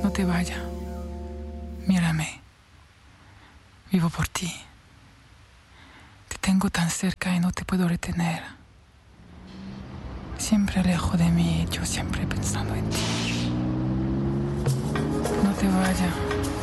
no te vayas. Mírame. Vivo por ti. Te tengo tan cerca y no te puedo retener. Siempre lejos de mí, yo siempre pensando en ti. No te vayas.